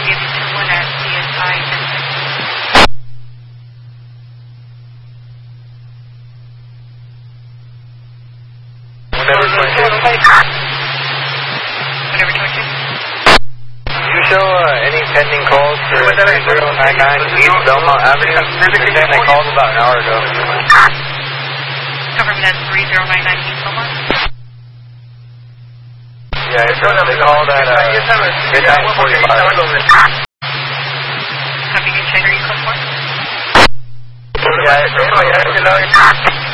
21 at CSI. Whatever 22. Whatever 22. Do you show any pending calls for 3099 East Belmont Avenue? They're saying they called about an hour ago. Confirm that's 3099 East Belmont. Yeah, they called at midnight 45. Copy, you check, are you code 4? Yeah,